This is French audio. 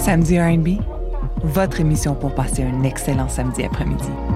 Samedi R&B, votre émission pour passer un excellent samedi après-midi.